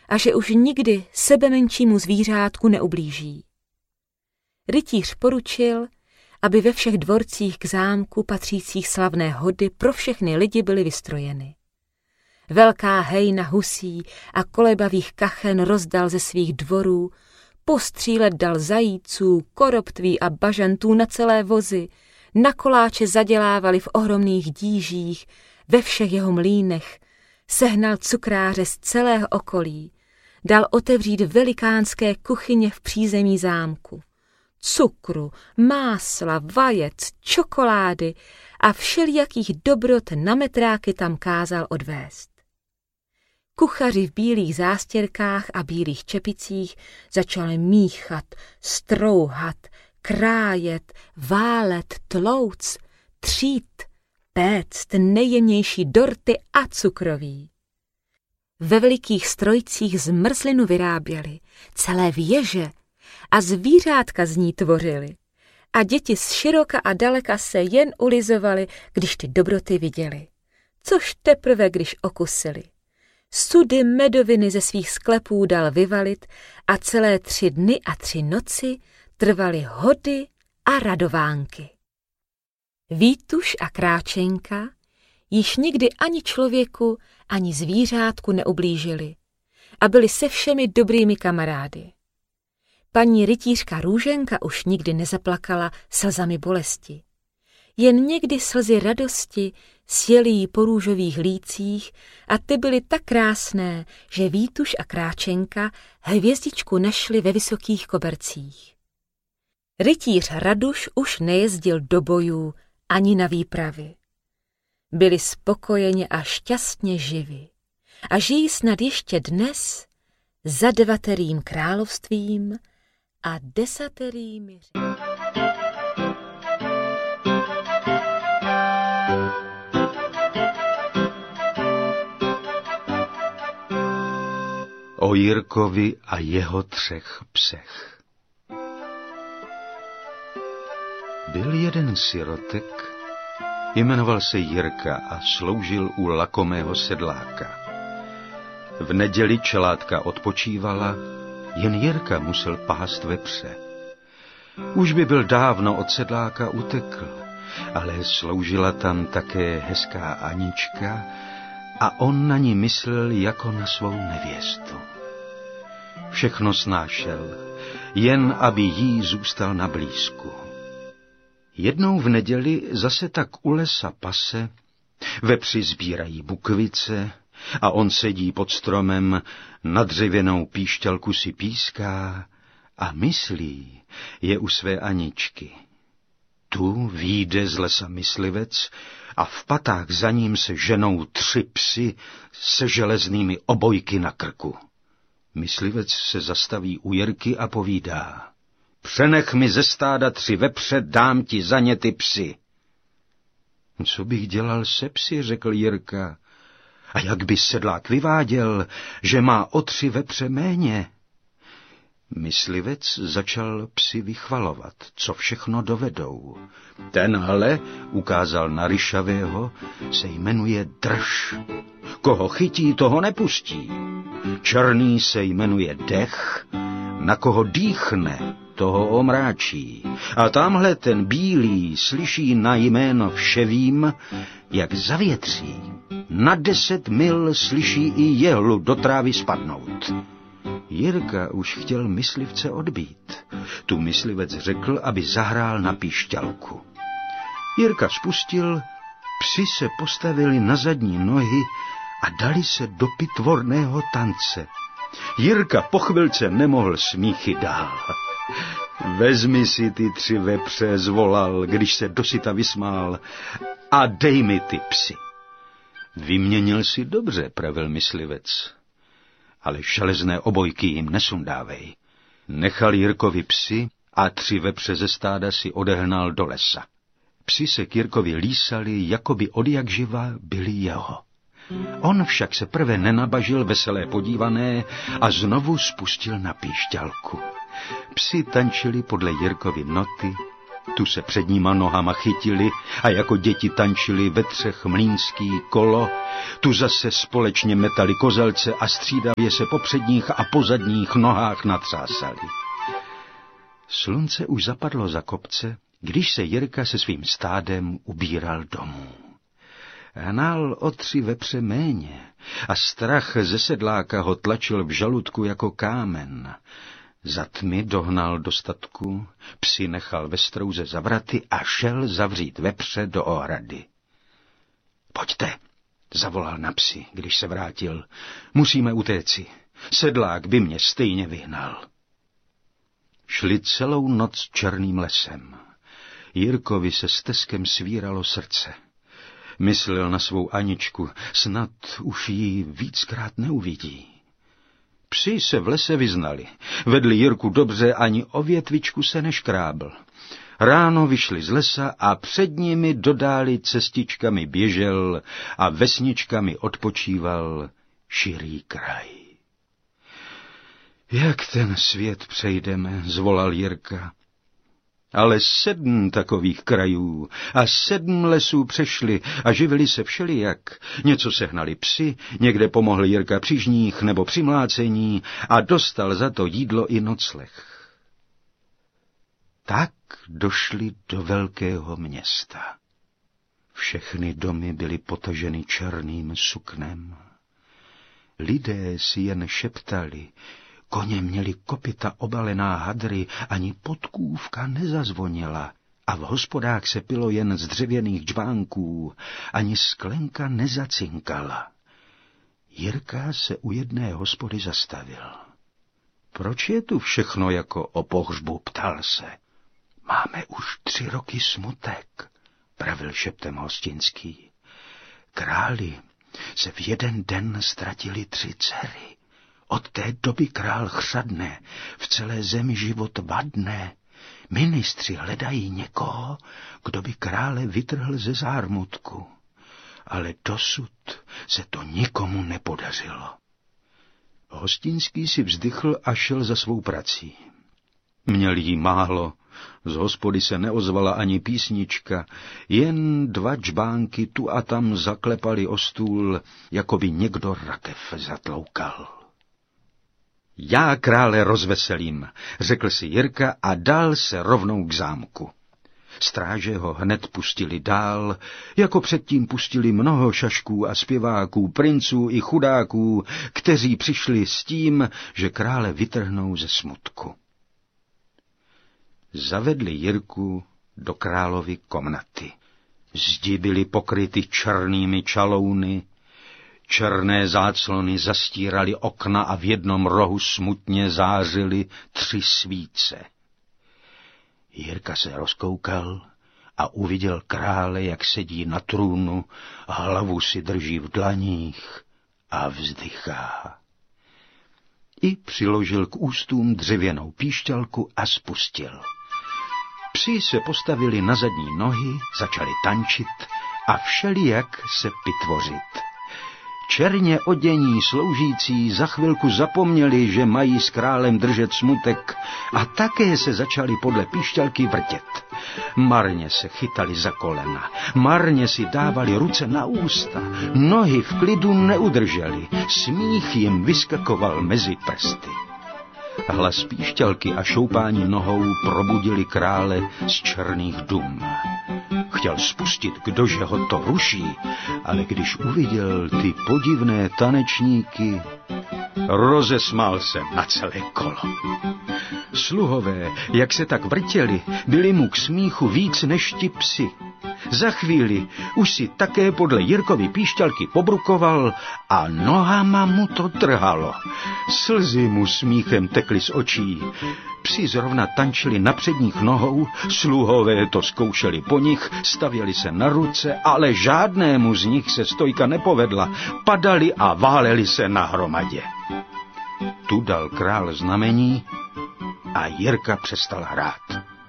a že už nikdy sebemenšímu zvířátku neublíží. Rytíř poručil, aby ve všech dvorcích k zámku patřících slavné hody pro všechny lidi byly vystrojeny. Velká hejna husí a kolebavých kachen rozdal ze svých dvorů, postřílet dal zajíců, koroptví a bažantů na celé vozy, na koláče zadělávali v ohromných dížích, ve všech jeho mlýnech, sehnal cukráře z celého okolí, dal otevřít velikánské kuchyně v přízemí zámku. Cukru, másla, vajec, čokolády a všelijakých dobrot na metráky tam kázal odvést. Kuchaři v bílých zástěrkách a bílých čepicích začali míchat, strouhat, krájet, válet, tlouc, třít, péct nejjemnější dorty a cukroví. Ve velikých strojcích zmrzlinu vyráběli, celé věže a zvířátka z ní tvořili. A děti z široka a daleka se jen ulizovali, když ty dobroty viděli. Což teprve, když okusili. Sudy medoviny ze svých sklepů dal vyvalit a celé 3 dny a 3 noci trvaly hody a radovánky. Vítuš a Kráčenka již nikdy ani člověku, ani zvířátku neublížili a byli se všemi dobrými kamarády. Paní rytířka Růženka už nikdy nezaplakala slzami bolesti. Jen někdy slzy radosti sjely jí po růžových lících a ty byly tak krásné, že Vítuš a Kráčenka hvězdičku našli ve vysokých kobercích. Rytíř Raduš už nejezdil do bojů ani na výpravy. Byli spokojeně a šťastně živi a žijí snad ještě dnes za 9. královstvím a 10. O Jirkovi a jeho 3 psech. Byl jeden sirotek, jmenoval se Jirka a sloužil u lakomého sedláka. V neděli čelátka odpočívala, jen Jirka musel pást vepře. Už by byl dávno od sedláka utekl, ale sloužila tam také hezká Anička a on na ní myslel jako na svou nevěstu. Všechno snášel, jen aby jí zůstal na blízku. Jednou v neděli zase tak u lesa pase, vepři sbírají bukvice a on sedí pod stromem, na dřevěnou píšťalku si píská a myslí, je u své Aničky. Tu vyjde z lesa myslivec a v patách za ním se ženou 3 psi se železnými obojky na krku. Myslivec se zastaví u Jirky a povídá: Přenech mi ze stáda 3 vepře, dám ti za ně ty psy. Co bych dělal se psy, řekl Jirka. A jak by sedlák vyváděl, že má o 3 vepře méně? Myslivec začal psy vychvalovat, co všechno dovedou. Tenhle, ukázal na ryšavého, se jmenuje Drž. Koho chytí, toho nepustí. Černý se jmenuje Dech, na koho dýchne, toho omráčí. A tamhle ten bílý slyší na jméno vševím, jak zavětří. Na 10 mil slyší i jehlu do trávy spadnout. Jirka už chtěl myslivce odbít. Tu myslivec řekl, aby zahrál na píšťalku. Jirka spustil, psi se postavili na zadní nohy a dali se do pitvorného tance. Jirka po chvilce nemohl smíchy dál. Vezmi si ty 3 vepře, zvolal, když se dosyta vysmál, a dej mi ty psy. Vyměnil si dobře, pravil myslivec, ale železné obojky jim nesundávej. Nechal Jirkovi psy a 3 vepře ze stáda si odehnal do lesa. Psi se k Jirkovi lísali, jakoby odjakživa byli jeho. On však se prve nenabažil veselé podívané a znovu spustil na píšťalku. Psi tančili podle Jirkovy noty Tu se předníma nohama chytili a jako děti tančili ve třech mlýnský kolo, tu zase společně metali kozelce a střídavě se po předních a po zadních nohách natřásali. Slunce už zapadlo za kopce, když se Jirka se svým stádem ubíral domů. Hnal o 3 vepře méně a strach ze sedláka ho tlačil v žaludku jako kámen. Za tmy dohnal do statku, psy nechal ve strouze za vraty a šel zavřít vepře do ohrady. Pojďte, zavolal na psy, když se vrátil. Musíme utéci. Sedlák by mě stejně vyhnal. Šli celou noc černým lesem. Jirkovi se steskem svíralo srdce. Myslel na svou Aničku, snad už ji víckrát neuvidí. Psi se v lese vyznali, vedli Jirku dobře, ani o větvičku se neškrábl. Ráno vyšli z lesa a před nimi do dály cestičkami běžel a vesničkami odpočíval širý kraj. Jak ten svět přejdeme, zvolal Jirka. Ale 7 takových krajů a 7 lesů přešli a živili se všelijak. Něco sehnali psi, někde pomohl Jirka při žních nebo při mlácení a dostal za to jídlo i nocleh. Tak došli do velkého města. Všechny domy byly potaženy černým suknem. Lidé si jen šeptali, koně měli kopyta obalená hadry, ani podkůvka nezazvonila a v hospodách se pilo jen z dřevěných džbánků, ani sklenka nezacinkala. Jirka se u jedné hospody zastavil. Proč je tu všechno jako o pohřbu, ptal se. Máme už 3 roky smutek, pravil šeptem hostinský. Králi se v jeden den ztratili 3 dcery. Od té doby král chřadne, v celé zemi život vadne. Ministři hledají někoho, kdo by krále vytrhl ze zármutku. Ale dosud se to nikomu nepodařilo. Hostinský si vzdychl a šel za svou prací. Měl jí málo, z hospody se neozvala ani písnička, jen 2 džbánky tu a tam zaklepali o stůl, jako by někdo rakev zatloukal. Já krále rozveselím, řekl si Jirka a dal se rovnou k zámku. Stráže ho hned pustili dál, jako předtím pustili mnoho šašků a zpěváků, princů i chudáků, kteří přišli s tím, že krále vytrhnou ze smutku. Zavedli Jirku do královy komnaty. Zdi byly pokryty černými čalouny, černé záclony zastíraly okna a v jednom rohu smutně zářily 3 svíce. Jirka se rozkoukal a uviděl krále, jak sedí na trůnu, hlavu si drží v dlaních a vzdychá. I přiložil k ústům dřevěnou píšťalku a spustil. Psi se postavili na zadní nohy, začali tančit a všelijak se pitvořit. Černě odění sloužící za chvilku zapomněli, že mají s králem držet smutek a také se začali podle píšťalky vrtět. Marně se chytali za kolena, marně si dávali ruce na ústa, nohy v klidu neudrželi, smích jim vyskakoval mezi prsty. Hlas píšťalky a šoupání nohou probudili krále z černých dum. Chtěl spustit, kdože ho to ruší, ale když uviděl ty podivné tanečníky, rozesmál se na celé kolo. Sluhové, jak se tak vrtěli, byli mu k smíchu víc než ti psi. Za chvíli už si také podle Jirkovy píšťalky pobrukoval a nohama mu to trhalo. Slzy mu smíchem tekly z očí. Psi zrovna tančili na předních nohou, sluhové to zkoušeli po nich, stavěli se na ruce, ale žádnému z nich se stojka nepovedla, padali a váleli se na hromadě. Tu dal král znamení a Jirka přestal hrát.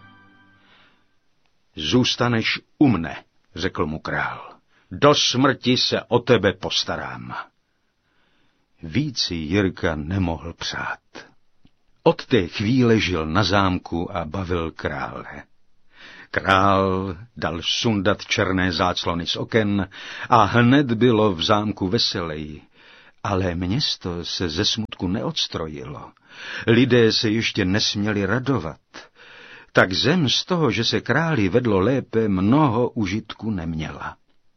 Zůstaneš u mne, řekl mu král. Do smrti se o tebe postarám. Víc si Jirka nemohl přát. Od té chvíle žil na zámku a bavil krále. Král dal sundat černé záclony z oken a hned bylo v zámku veselej. Ale město se ze smutku neodstrojilo. Lidé se ještě nesměli radovat. Tak zem z toho, že se králi vedlo lépe, mnoho užitku neměla.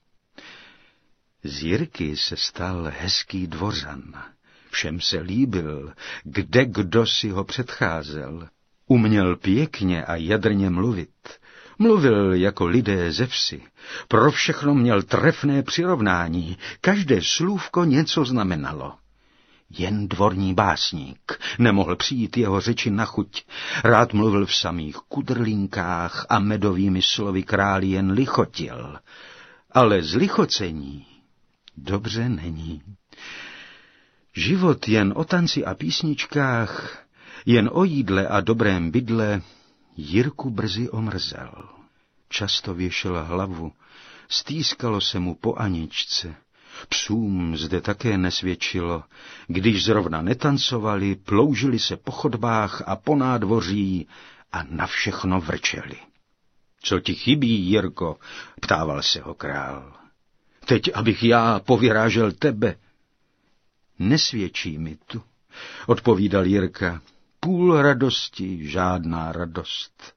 Z Jirky se stal hezký dvořan. Všem se líbil, kde kdo si ho předcházel. Uměl pěkně a jadrně mluvit. Mluvil jako lidé ze vsi. Pro všechno měl trefné přirovnání. Každé slůvko něco znamenalo. Jen dvorní básník nemohl přijít jeho řeči na chuť. Rád mluvil v samých kudrlinkách a medovými slovy králi jen lichotil. Ale z lichocení dobře není. Život jen o tanci a písničkách, jen o jídle a dobrém bydle, Jirku brzy omrzel. Často věšel hlavu, stýskalo se mu po Aničce. Psům zde také nesvědčilo, když zrovna netancovali, ploužili se po chodbách a po nádvoří a na všechno vrčeli. Co ti chybí, Jirko? Ptával se ho král. Teď, abych já povyrážel tebe. Nesvědčí mi tu, odpovídal Jirka. Půl radosti, žádná radost.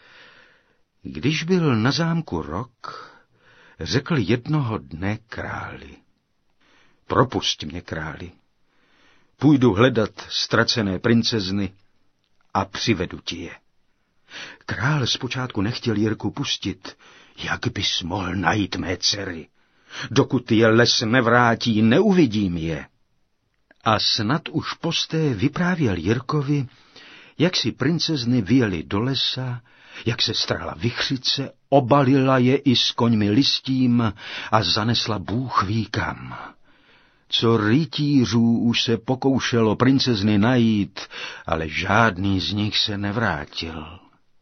Když byl na zámku rok, řekl jednoho dne králi. Propusť mě, králi. Půjdu hledat ztracené princezny a přivedu ti je. Král zpočátku nechtěl Jirku pustit. Jak bys mohl najít mé dcery? Dokud je les nevrátí, neuvidím je. A snad už posté vyprávěl Jirkovi, jak si princezny vyjeli do lesa, jak se strhla vichřice, obalila je i s koňmi listím a zanesla Bůh ví kam. Co rytířů už se pokoušelo princezny najít, ale žádný z nich se nevrátil.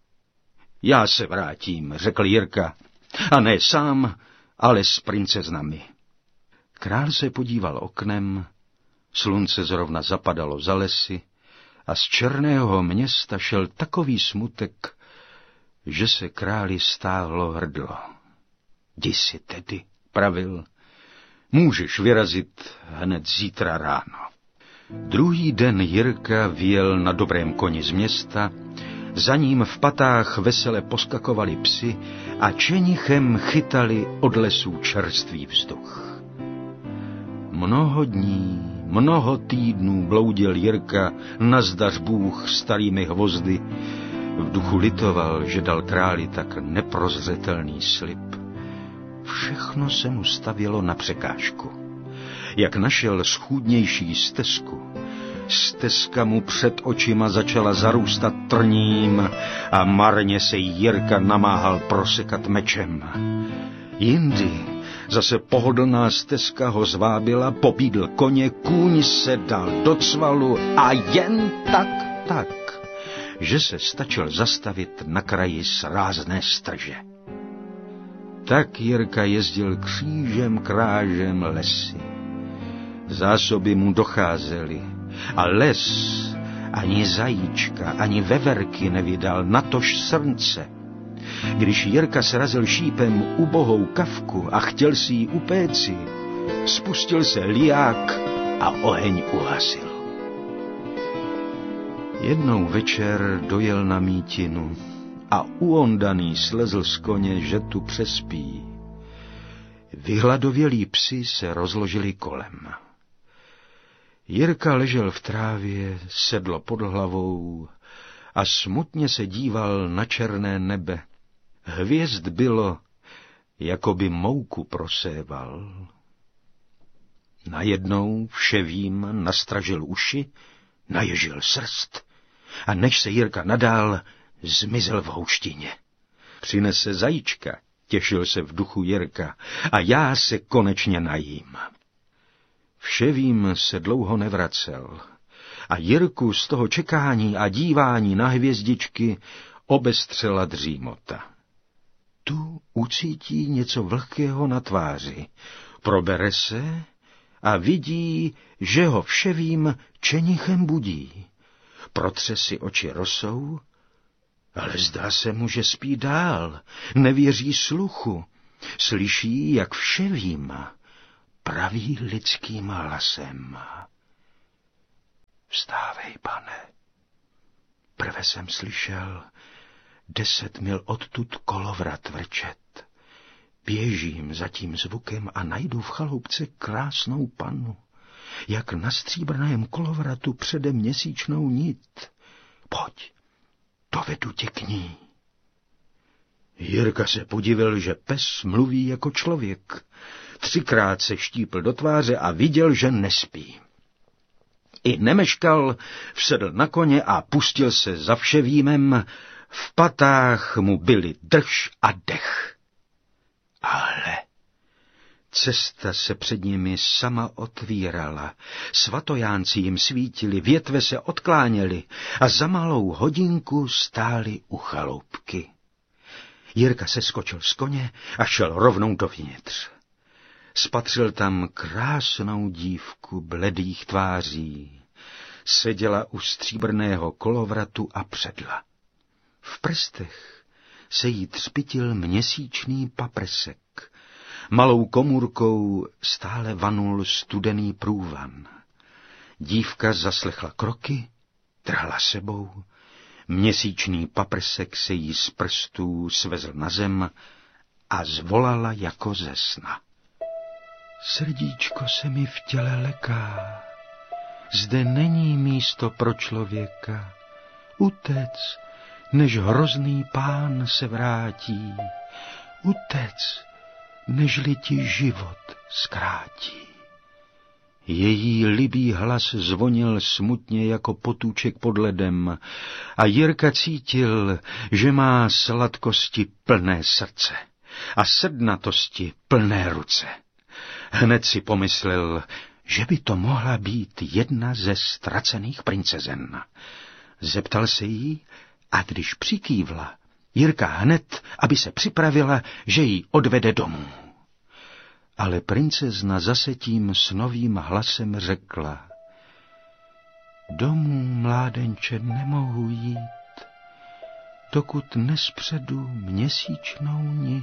Já se vrátím, řekl Jirka, a ne sám, ale s princeznami. Král se podíval oknem, slunce zrovna zapadalo za lesy a z černého města šel takový smutek, že se králi stálo hrdlo. Jdi si tedy, pravil, můžeš vyrazit hned zítra ráno. Druhý den Jirka vyjel na dobrém koni z města, za ním v patách vesele poskakovali psi a čenichem chytali od lesů čerstvý vzduch. Mnoho dní, mnoho týdnů bloudil Jirka nazdař Bůh starými hvozdy. V duchu litoval, že dal králi tak neprozřetelný slib. Všechno se mu stavělo na překážku. Jak našel schůdnější stezku, stezka mu před očima začala zarůstat trním a marně se Jirka namáhal prosekat mečem. Jindy zase pohodlná stezka ho zvábila, pobídl koně, kůň se dal do cvalu a jen tak, že se stačil zastavit na kraji srázné strže. Tak Jirka jezdil křížem krážem lesy. Zásoby mu docházely a les ani zajíčka, ani veverky nevydal, natož srnce. Když Jirka srazil šípem ubohou kavku a chtěl si ji upéci, spustil se liják a oheň uhasil. Jednou večer dojel na mítinu a uondaný slezl z koně, že tu přespí. Vyhladovělí psi se rozložili kolem. Jirka ležel v trávě, sedlo pod hlavou a smutně se díval na černé nebe. Hvězd bylo, jako by mouku proséval. Najednou vševím nastražil uši, naježil srst a než se Jirka nadál, zmizel v houštině. Přinese zajíčka, těšil se v duchu Jirka, a já se konečně najím. Vševím se dlouho nevracel a Jirku z toho čekání a dívání na hvězdičky obestřela dřímota. Tu ucítí něco vlhkého na tváři, probere se a vidí, že ho vševím čenichem budí. Protře si oči rosou Ale zdá se mu, že spí dál, nevěří sluchu, slyší, jak vševím, praví lidským hlasem. Vstávej, pane. Prve jsem slyšel 10 mil odtud kolovrat vrčet. Běžím za tím zvukem a najdu v chaloupce krásnou pannu, jak na stříbrném kolovratu přede měsíčnou nit. Pojď, dovedu tě k ní. Jirka se podivil, že pes mluví jako člověk. 3krát se štípl do tváře a viděl, že nespí. I nemeškal, vsedl na koně a pustil se za vševýmem. V patách mu byly drž a dech. Ale cesta se před nimi sama otvírala, svatojánci jim svítili, větve se odkláněly a za malou hodinku stáli u chaloupky. Jirka se skočil z koně a šel rovnou dovnitř. Spatřil tam krásnou dívku bledých tváří. Seděla u stříbrného kolovratu a předla. V prstech se jí třpitil měsíčný paprsek. Malou komůrkou stále vanul studený průvan. Dívka zaslechla kroky, trhla sebou. Měsíčný paprsek se jí z prstů svezl na zem a zvolala jako ze sna. Srdíčko se mi v těle leká, zde není místo pro člověka. Utec, než hrozný pán se vrátí. Utec, nežli ti život zkrátí. Její libý hlas zvonil smutně jako potůček pod ledem a Jirka cítil, že má sladkosti plné srdce a srdnatosti plné ruce. Hned si pomyslel, že by to mohla být jedna ze ztracených princezen. Zeptal se jí a když přikývla, Jirka hned, aby se připravila, že ji odvede domů. Ale princezna zase tím snovým hlasem řekla: Domů, mládenče, nemohu jít, dokud nespředu měsíčnou nit.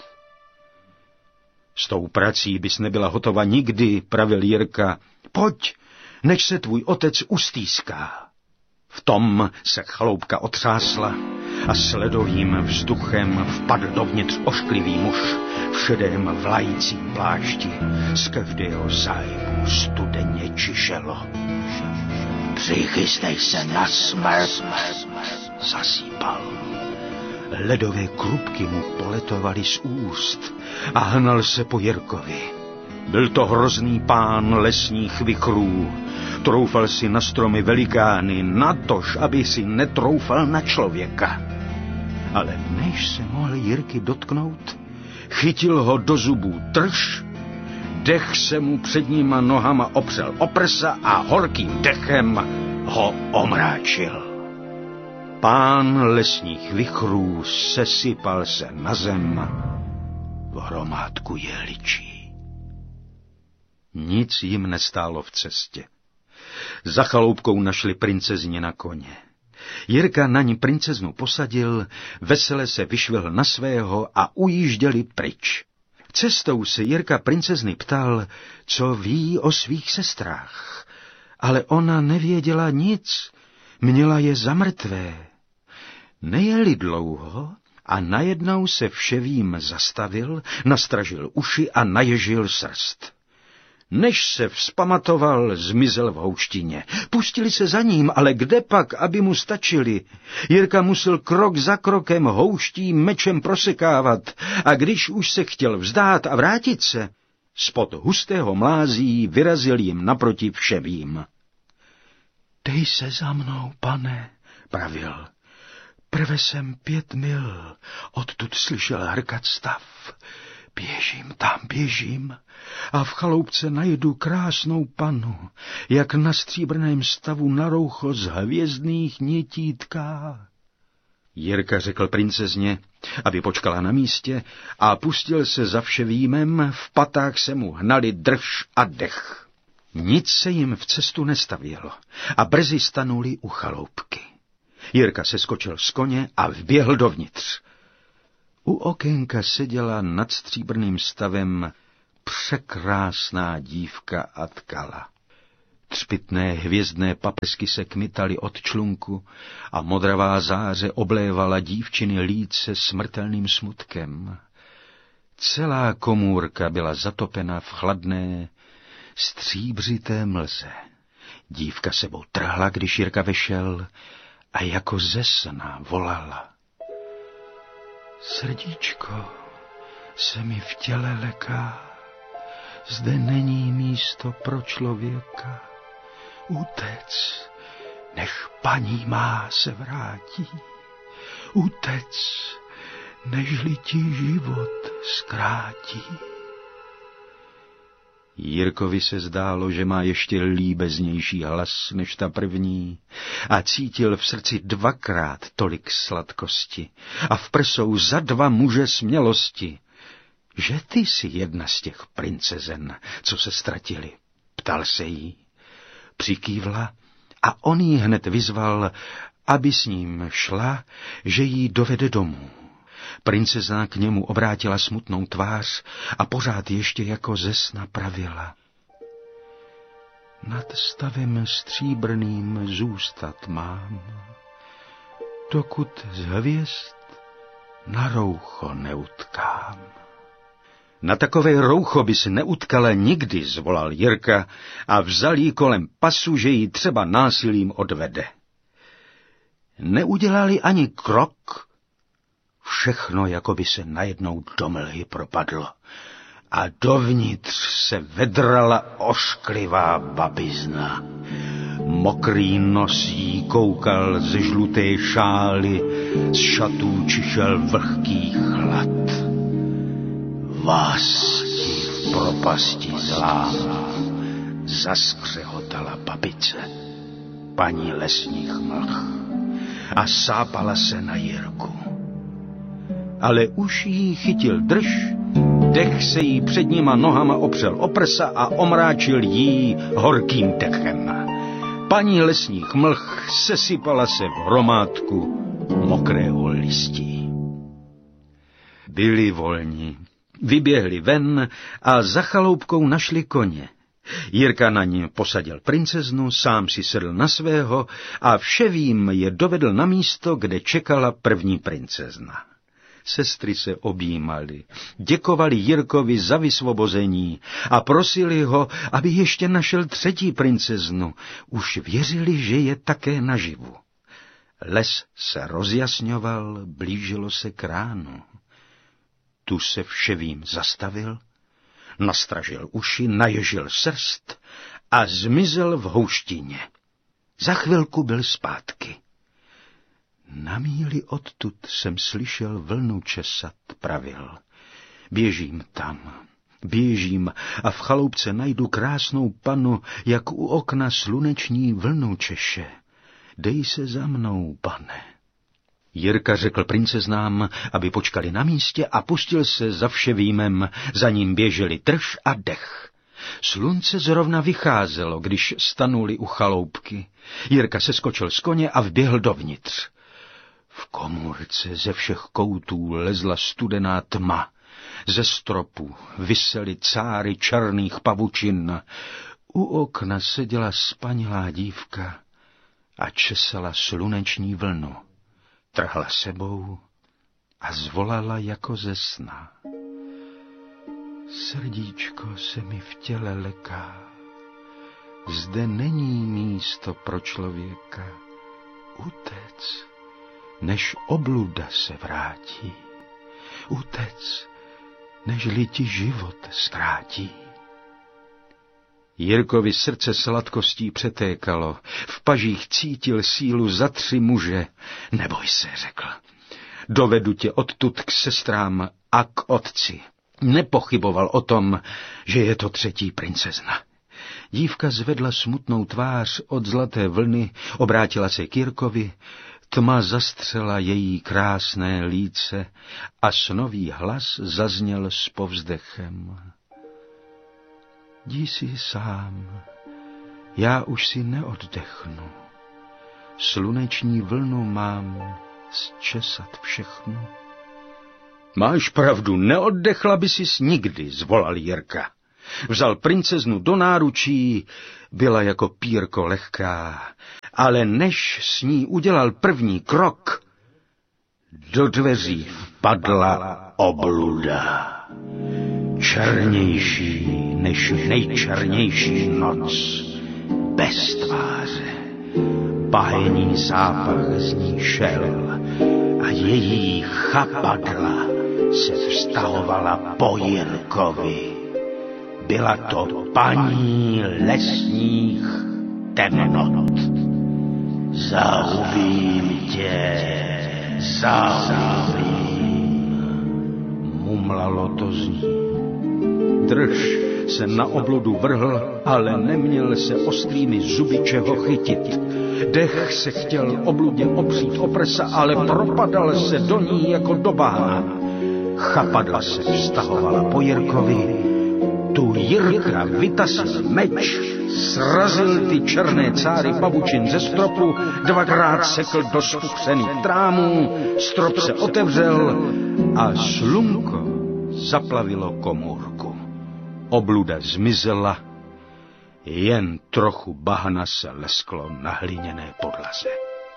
S tou prací bys nebyla hotova nikdy, pravil Jirka. Pojď, než se tvůj otec ustýská. V tom se chaloupka otřásla a s ledovým vzduchem vpadl dovnitř ošklivý muž v šedém vlajícím plášti. Z každého zájmu studeně čišelo. Přichystej se na smrt, zasípal. Ledové krupky mu poletovaly z úst a hnal se po Jirkovi. Byl to hrozný pán lesních vichrů. Troufal si na stromy velikány, natož, aby si netroufal na člověka. Ale než se mohl Jirky dotknout, chytil ho do zubů drž, dech se mu předníma nohama opřel o prsa a horkým dechem ho omráčil. Pán lesních vichrů sesypal se na zem v hromádku jehličí. Nic jim nestálo v cestě. Za chaloupkou našli princezně na koně. Jirka na ní princeznu posadil, vesele se vyšvihl na svého a ujížděli pryč. Cestou se Jirka princezny ptal, co ví o svých sestrách, ale ona nevěděla nic, měla je za mrtvé. Nejeli dlouho a najednou se vševým zastavil, nastražil uši a naježil srst. Než se vzpamatoval, zmizel v houštině. Pustili se za ním, ale kde pak, aby mu stačili? Jirka musel krok za krokem houští mečem prosekávat a když už se chtěl vzdát a vrátit se, spod hustého mlází vyrazil jim naproti vševým. Dej se za mnou, pane, pravil. Prve jsem 5 mil odtud slyšel hrkat stav. Běžím a v chaloupce najdu krásnou panu, jak na stříbrném stavu na roucho z hvězdných nití tká. Jirka řekl princezně, aby počkala na místě a pustil se za vševýmem, v patách se mu hnali drž a dech. Nic se jim v cestu nestavělo a brzy stanuli u chaloupky. Jirka seskočil z koně a vběhl dovnitř. U okénka seděla nad stříbrným stavem překrásná dívka a tkala. Třpytné hvězdné paprsky se kmitaly od člunku a modravá záře oblévala dívčiny líce smrtelným smutkem. Celá komůrka byla zatopena v chladné, stříbřité mlze. Dívka sebou trhla, když Jirka vešel, a jako ze sna volala. Srdíčko se mi v těle leká, zde není místo pro člověka. Utec, než paní má se vrátí. Utec, nežli ti život zkrátí. Jirkovi se zdálo, že má ještě líbeznější hlas než ta první a cítil v srdci dvakrát tolik sladkosti a v prsou za dva muže smělosti. Že ty jsi jedna z těch princezen, co se ztratili, ptal se jí. Přikývla a on jí hned vyzval, aby s ním šla, že jí dovede domů. Princezna k němu obrátila smutnou tvář a pořád ještě jako ze sna pravila. Nad stavem stříbrným zůstat mám, dokud z hvězd na roucho neutkám. Na takové roucho by se neutkala nikdy, zvolal Jirka a vzal jí kolem pasu, že ji třeba násilím odvede. Neudělali ani krok, všechno jako by se najednou do mlhy propadlo a dovnitř se vedrala ošklivá babizna. Mokrý nos jí koukal ze žluté šály, z šatů čišel vlhký chlad. Vás ti v propasti zlá, zaskřehotala babice, paní lesních mlh, a sápala se na Jirku. Ale už jí chytil drž, dech se jí před nima nohama opřel o prsa a omráčil jí horkým dechem. Paní lesních mlh sesypala se v hromádku mokrého listí. Byli volní. Vyběhli ven a za chaloupkou našli koně. Jirka na ní posadil princeznu, sám si sedl na svého a vševým je dovedl na místo, kde čekala první princezna. Sestry se objímali, děkovali Jirkovi za vysvobození a prosili ho, aby ještě našel třetí princeznu. Už věřili, že je také naživu. Les se rozjasňoval, blížilo se k ránu. Tu se vševým zastavil, nastražil uši, naježil srst a zmizel v houštině. Za chvilku byl zpátky. Na míli odtud jsem slyšel vlnu česat, pravil. Běžím tam, běžím a v chaloupce najdu krásnou panu, jak u okna sluneční vlnu češe. Dej se za mnou, pane. Jirka řekl princeznám, aby počkali na místě a pustil se za vševýmem, za ním běželi drž a dech. Slunce zrovna vycházelo, když stanuli u chaloupky. Jirka seskočil z koně a vběhl dovnitř. V komůrce ze všech koutů lezla studená tma. Ze stropu visely cáry černých pavučin. U okna seděla spanilá dívka a česala sluneční vlnu. Trhla sebou a zvolala jako ze sna. Srdíčko se mi v těle leká, zde není místo pro člověka. Utec, než obluda se vrátí. Utec, nežli ti život zkrátí. Jirkovi srdce sladkostí přetékalo, v pažích cítil sílu za 3 muže. Neboj se, řekl, dovedu tě odtud k sestrám a k otci. Nepochyboval o tom, že je to třetí princezna. Dívka zvedla smutnou tvář od zlaté vlny, obrátila se k Jirkovi, tma zastřela její krásné líce a snový hlas zazněl s povzdechem. Jdi si sám, já už si neoddechnu. sluneční vlnu mám zčesat všechno. Máš pravdu, neoddechla by sis nikdy, zvolal Jirka. Vzal princeznu do náručí, byla jako pírko lehká, ale než s ní udělal první krok, do dveří vpadla obluda. Černější než nejčernější noc, bez tváře. Bahenní zápach z ní šel a její chapadla se vztahovala po Jirkovi. Byla to paní lesních temnot. Zahubím tě, zahubím, mumlalo to z ní. Drž se na obludu vrhl, ale neměl se ostrými zuby čeho chytit. Dech se chtěl obludě opřít o prsa, ale propadal se do ní jako do bahna. Chapadla se vztahovala po Jirkovi. Tu Jirka vytasil meč, srazil ty černé cáry pavučin ze stropu, dvakrát sekl do spuchřených trámů, strop se otevřel a slunko zaplavilo komůrku. Obluda zmizela, jen trochu bahna se lesklo na hliněné podlaze.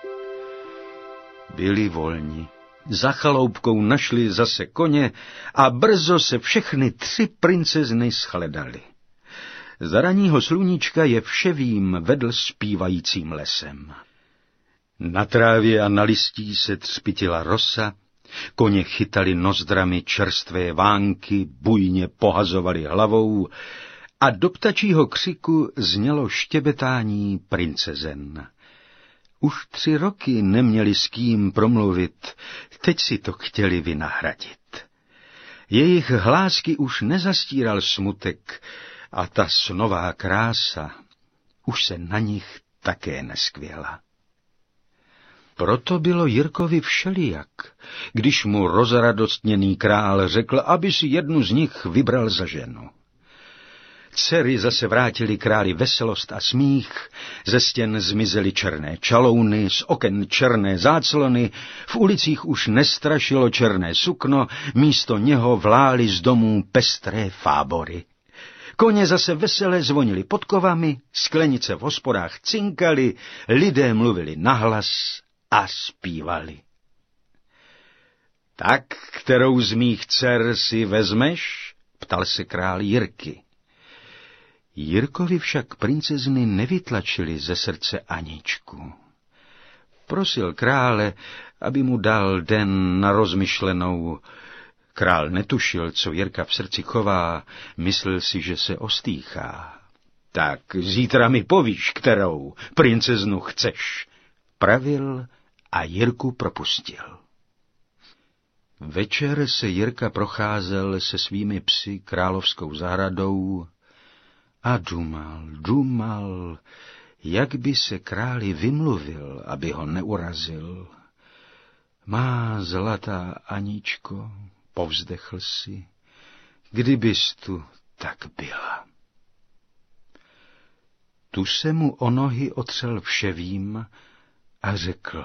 Byli volni. Za chaloupkou našli zase koně a brzo se všechny 3 princezny shledaly. Za raního sluníčka je vševým vedl zpívajícím lesem. Na trávě a na listí se třpitila rosa, koně chytali nozdrami čerstvé vánky, bujně pohazovali hlavou a do ptačího křiku znělo štěbetání princezen. Už 3 roky neměli s kým promluvit, teď si to chtěli vynahradit. Jejich hlásky už nezastíral smutek a ta snová krása už se na nich také neskvěla. Proto bylo Jirkovi všelijak, když mu rozradostněný král řekl, aby si jednu z nich vybral za ženu. Dcery zase vrátili králi veselost a smích, ze stěn zmizely černé čalouny, z oken černé záclony, v ulicích už nestrašilo černé sukno, místo něho vlály z domů pestré fábory. Koně zase veselé zvonili podkovami, sklenice v hospodách cinkaly, lidé mluvili nahlas a zpívali. Tak, kterou z mých dcer si vezmeš? Ptal se král Jirky. Jirkovi však princezny nevytlačily ze srdce Aničku. Prosil krále, aby mu dal den na rozmyšlenou. Král netušil, co Jirka v srdci chová, myslel si, že se ostýchá. Tak zítra mi povíš, kterou princeznu chceš, pravil a Jirku propustil. Večer se Jirka procházel se svými psy královskou zahradou a dumal, jak by se králi vymluvil, aby ho neurazil. Má zlatá Aničko, povzdechl si, kdybys tu tak byla. Tu se mu o nohy otřel vševým a řekl,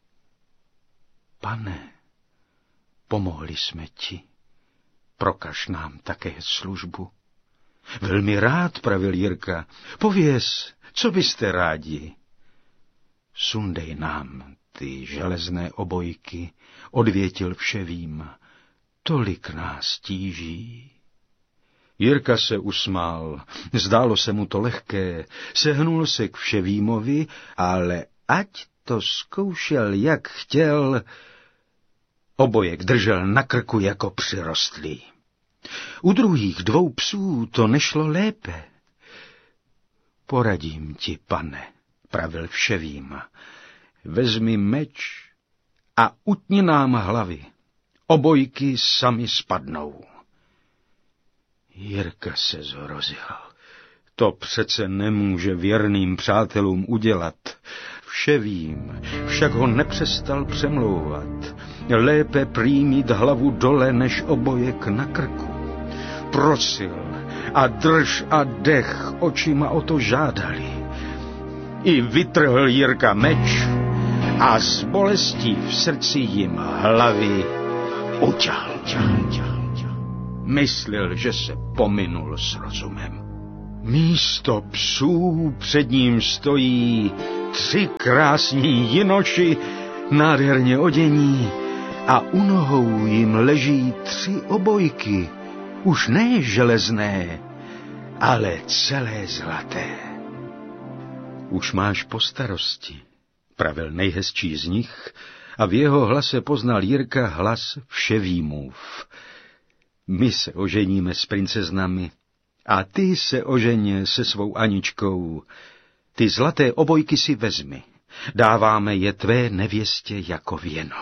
pane, pomohli jsme ti, prokaž nám také službu. Velmi rád, pravil Jirka, pověz, co byste rádi? Sundej nám ty železné obojky, odvětil vševým, tolik nás tíží. Jirka se usmál, zdálo se mu to lehké, sehnul se k vševímovi, ale ať to zkoušel, jak chtěl, obojek držel na krku jako přirostlý. U druhých 2 psů to nešlo lépe. Poradím ti, pane, pravil vševým, vezmi meč a utni nám hlavy, obojky sami spadnou. Jirka se zhrozil. To přece nemůže věrným přátelům udělat. Vševým však ho nepřestal přemlouvat. Lépe prý mít hlavu dole, než obojek na krku. Prosil a drž a dech očima o to žádali. I vytrhl Jirka meč a s bolestí v srdci jim hlavy uťal. Myslel, že se pominul s rozumem. Místo psů před ním stojí 3 krásní jinoši, nádherně odění, a u nohou jim leží 3 obojky, už ne železné, ale celé zlaté. Už máš po starosti, pravil nejhezčí z nich, a v jeho hlase poznal Jirka hlas vševýmův. My se oženíme s princeznami a ty se oženě se svou Aničkou. Ty zlaté obojky si vezmi, dáváme je tvé nevěstě jako věno.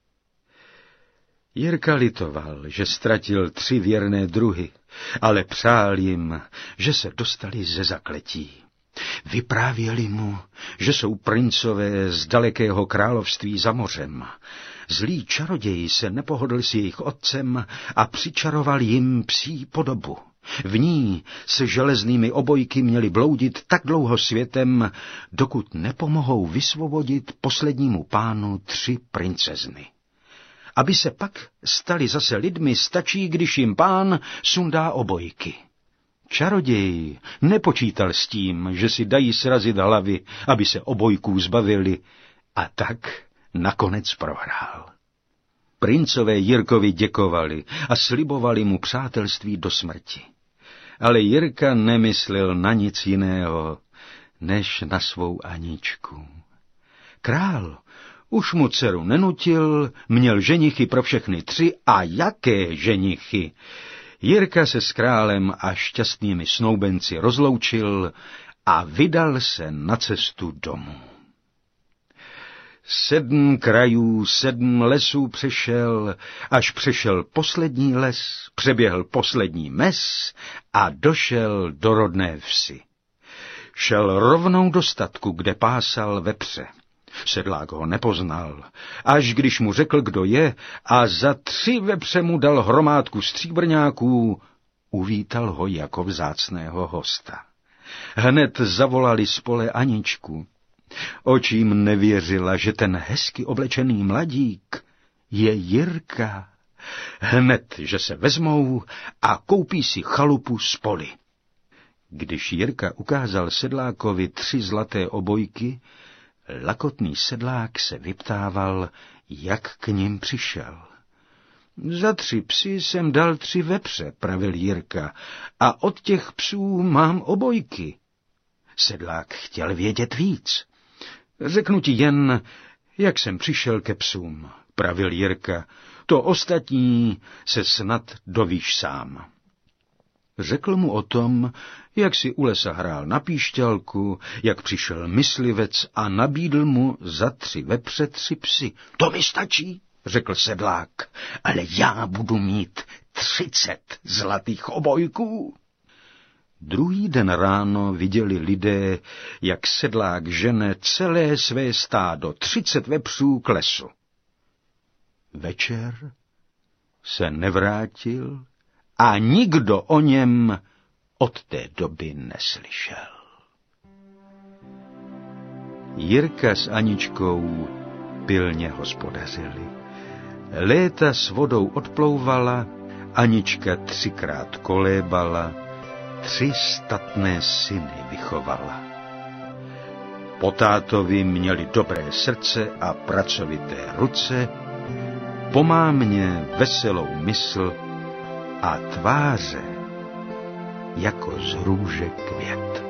Jirka litoval, že ztratil 3 věrné druhy, ale přál jim, že se dostali ze zakletí. Vyprávěli mu, že jsou princové z dalekého království za mořem. Zlý čaroděj se nepohodl s jejich otcem a přičaroval jim psí podobu. V ní se železnými obojky měli bloudit tak dlouho světem, dokud nepomohou vysvobodit poslednímu pánu 3 princezny. Aby se pak stali zase lidmi, stačí, když jim pán sundá obojky. Čaroděj nepočítal s tím, že si dají srazit hlavy, aby se obojků zbavili, a tak nakonec prohrál. Princové Jirkovi děkovali a slibovali mu přátelství do smrti. Ale Jirka nemyslel na nic jiného, než na svou Aničku. Král už mu dceru nenutil, měl ženichy pro všechny 3, a jaké ženichy! Jirka se s králem a šťastnými snoubenci rozloučil a vydal se na cestu domů. 7 krajů, 7 lesů přešel, až přešel poslední les, přeběhl poslední mes a došel do rodné vsi. Šel rovnou do statku, kde pásal vepře. Sedlák ho nepoznal, až když mu řekl, kdo je, a za 3 vepře mu dal hromádku stříbrňáků, uvítal ho jako vzácného hosta. Hned zavolali z pole Aničku. Očím nevěřila, že ten hezky oblečený mladík je Jirka. Hned, že se vezmou a koupí si chalupu z poli. Když Jirka ukázal sedlákovi 3 zlaté obojky, lakotný sedlák se vyptával, jak k nim přišel. Za 3 psy jsem dal 3 vepře, pravil Jirka, a od těch psů mám obojky. Sedlák chtěl vědět víc. Řeknu ti jen, jak jsem přišel ke psům, pravil Jirka, to ostatní se snad dovíš sám. Řekl mu o tom, jak si u lesa hrál na píšťalku, jak přišel myslivec a nabídl mu za 3 vepře 3 psy. To mi stačí, řekl sedlák, ale já budu mít 30 zlatých obojků. Druhý den ráno viděli lidé, jak sedlák žene celé své stádo 30 vepřů k lesu. Večer se nevrátil a nikdo o něm od té doby neslyšel. Jirka s Aničkou pilně hospodařili. Léta s vodou odplouvala, Anička 3krát kolébala, 3 statné syny vychovala. Po tátovi měli dobré srdce a pracovité ruce, po mámě veselou mysl a tváře jako z růže květ.